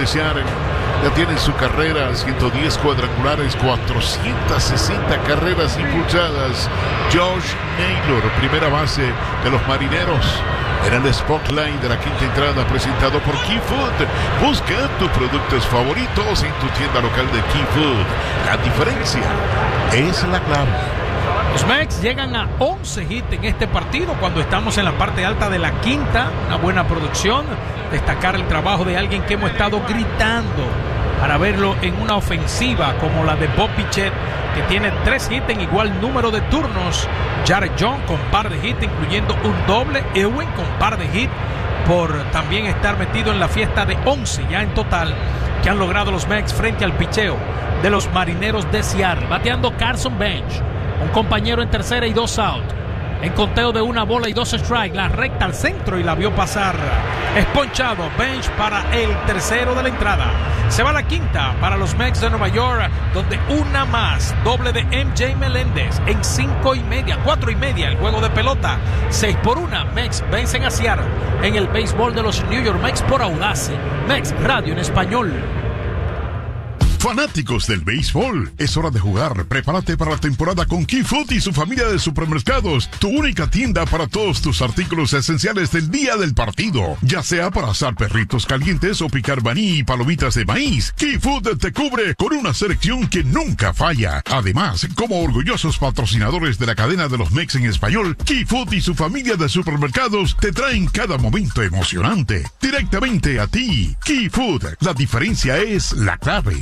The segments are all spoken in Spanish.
de Seattle. Ya tiene en su carrera 110 cuadrangulares, 460 carreras impulsadas. Josh Naylor, primera base de los Marineros. En el Spotlight de la quinta entrada, presentado por Key Food. Busca tus productos favoritos en tu tienda local de Key Food. La diferencia es la clave. Los Mex llegan a 11 hits en este partido cuando estamos en la parte alta de la quinta. Una buena producción. Destacar el trabajo de alguien que hemos estado gritando para verlo en una ofensiva como la de Bob Bichette, que tiene 3 hits en igual número de turnos. Jared Young con par de hits, incluyendo un doble. Ewing con par de hits, por también estar metido en la fiesta de 11 ya en total que han logrado los Mex frente al picheo de los Marineros de Seattle. Bateando Carson Bench, un compañero en tercera y 2 out. En conteo de 1 bola y 2 strikes, la recta al centro y la vio pasar. Es ponchado Bench para el tercero de la entrada. Se va la quinta para los Mex de Nueva York, donde una más. Doble de MJ Meléndez en 5:30, 4:30 el juego de pelota. 6-1, Mex vencen a Seattle en el béisbol de los New York Mex por Audace. Mex Radio en español. Fanáticos del béisbol, es hora de jugar. Prepárate para la temporada con Key Food y su familia de supermercados, tu única tienda para todos tus artículos esenciales del día del partido, ya sea para asar perritos calientes o picar maní y palomitas de maíz. Key Food te cubre con una selección que nunca falla. Además, como orgullosos patrocinadores de la cadena de los Mex en español, Key Food y su familia de supermercados te traen cada momento emocionante directamente a ti. Key Food, la diferencia es la clave.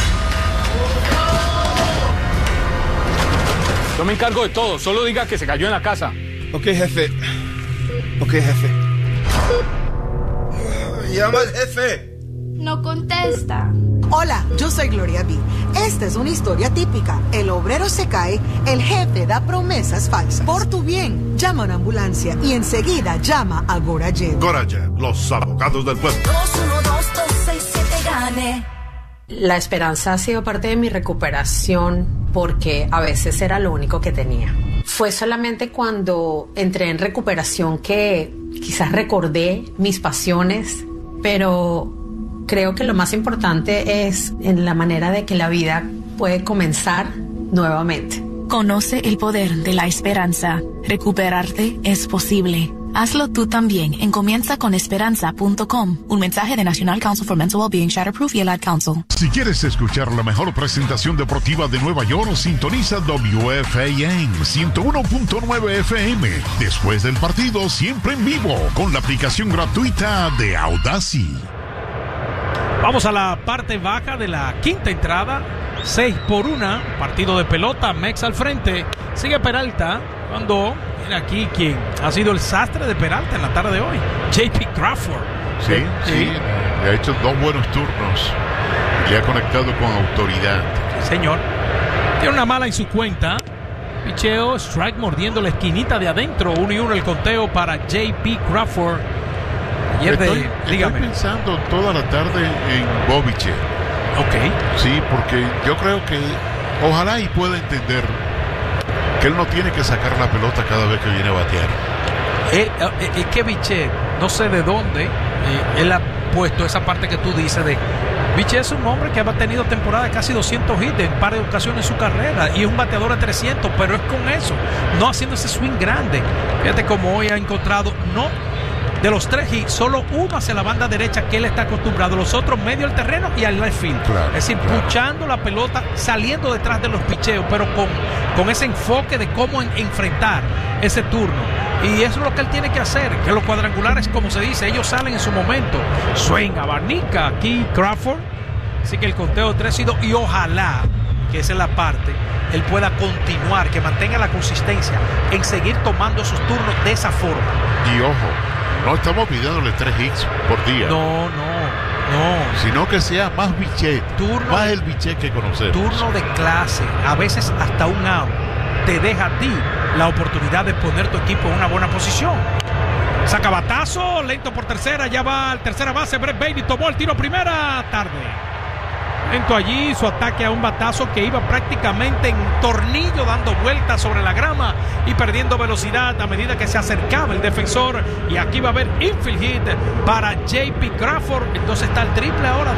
Yo me encargo de todo, solo diga que se cayó en la casa. Ok, jefe. Llama al jefe. No contesta. Hola, yo soy Gloria B. Esta es una historia típica. El obrero se cae, el jefe da promesas falsas. Por tu bien, llama a una ambulancia y enseguida llama a Gorajet. Gorajet, los abogados del pueblo. 212-267-GANE. La esperanza ha sido parte de mi recuperación porque a veces era lo único que tenía. Fue solamente cuando entré en recuperación que quizás recordé mis pasiones, pero creo que lo más importante es en la manera de que la vida puede comenzar nuevamente. Conoce el poder de la esperanza. Recuperarte es posible. Hazlo tú también en comienzaconesperanza.com. Un mensaje de National Council for Mental Wellbeing, Shatterproof y el Ad Council. Si quieres escuchar la mejor presentación deportiva de Nueva York, sintoniza WFAN 101.9 FM. Después del partido, siempre en vivo, con la aplicación gratuita de Audacy. Vamos a la parte baja de la quinta entrada. 6-1, partido de pelota, Mex al frente. Sigue Peralta cuando, mira aquí quien ha sido el sastre de Peralta en la tarde de hoy, J.P. Crawford. Sí, le ha hecho 2 buenos turnos. Le ha conectado con autoridad. Sí, señor. Tiene una mala en su cuenta. Picheo, strike mordiendo la esquinita de adentro. 1-1 el conteo para J.P. Crawford. Estoy pensando toda la tarde en Bobiche. Ok. Sí, porque yo creo que ojalá y pueda entender que él no tiene que sacar la pelota cada vez que viene a batear. Es que Bichette, no sé de dónde, él ha puesto esa parte que tú dices de... Bichette es un hombre que ha tenido temporada de casi 200 hits en un par de ocasiones en su carrera y es un bateador de 300, pero es con eso, no haciendo ese swing grande. Fíjate cómo hoy ha encontrado, de los 3 hits, solo uno hacia la banda derecha que él está acostumbrado, los otros medio del terreno y al left field. Claro, es decir, puchando la pelota, saliendo detrás de los picheos, pero con ese enfoque de cómo enfrentar ese turno. Y eso es lo que él tiene que hacer, que los cuadrangulares, como se dice, ellos salen en su momento. Swing, abanica aquí Crawford. Así que el conteo de 3 y 2, y ojalá, que esa es la parte, él pueda continuar, que mantenga la consistencia en seguir tomando sus turnos de esa forma. Y ojo, no estamos pidiéndole 3 hits por día. No. Sino que sea más Bichette. Más el Bichette que conocemos. Turno de clase, a veces hasta un out. Te deja a ti la oportunidad de poner tu equipo en una buena posición. Saca batazo, lento por tercera, ya va al tercera base. Brett Baty tomó el tiro primera, tarde. Lento allí, su ataque a un batazo que iba prácticamente en tornillo, dando vueltas sobre la grama y perdiendo velocidad a medida que se acercaba el defensor. Y aquí va a haber infield hit para J.P. Crawford. Entonces está el triple ahora.